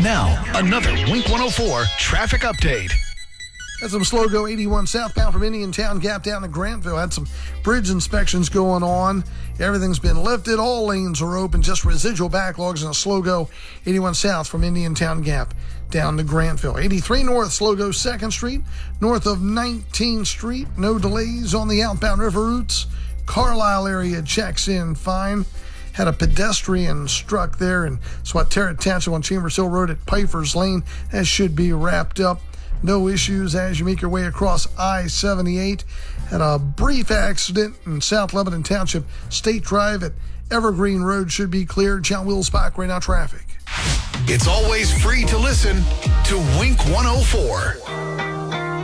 Now, another Wink 104 traffic update. Had some slow go 81 southbound from Indiantown Gap down to Grantville. Had some bridge inspections going on. Everything's been lifted. All lanes are open. Just residual backlogs and a slow go 81 south from Indiantown Gap down to Grantville. 83 north, slow go 2nd Street, north of 19th Street. No delays on the outbound river routes. Carlisle area checks in fine. Had a pedestrian struck there in Swatara Township on Chambers Hill Road at Pfeiffer's Lane. That should be wrapped up. No issues as you make your way across I-78. Had a brief accident in South Lebanon Township. State Drive at Evergreen Road should be cleared. John Wills-Bach, right now traffic. It's always free to listen to Wink 104.